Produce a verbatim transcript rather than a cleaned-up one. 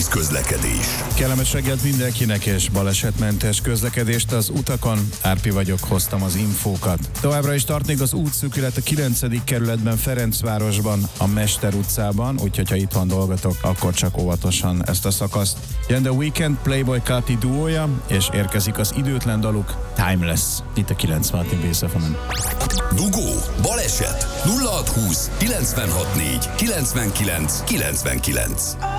Nehéz közlekedés. Kellemes reggelt mindenkinek és balesetmentes közlekedést az utakon. Árpi vagyok, hoztam az infókat. Továbbra is tart még az útszűkület a kilencedik kerületben, Ferencvárosban, a Mester utcában, úgyhogy ha itt van dolgotok, akkor csak óvatosan ezt a szakaszt. Jön The Weeknd, Playboy Carti duója, és érkezik az időtlen daluk Timeless. Itt a kilencvenhat Bész ef emen. Dugó, baleset, nulla hat húsz kilencvenhat négy kilencvenkilenc kilencvenkilenc.